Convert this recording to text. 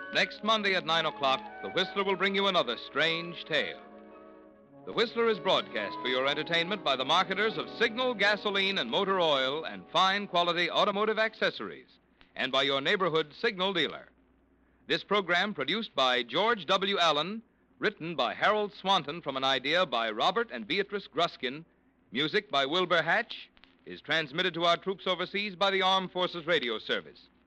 Next Monday at 9 o'clock, The Whistler will bring you another strange tale. The Whistler is broadcast for your entertainment by the marketers of Signal gasoline and motor oil and fine quality automotive accessories, and by your neighborhood Signal dealer. This program, produced by George W. Allen, written by Harold Swanton from an idea by Robert and Beatrice Gruskin, music by Wilbur Hatch, is transmitted to our troops overseas by the Armed Forces Radio Service.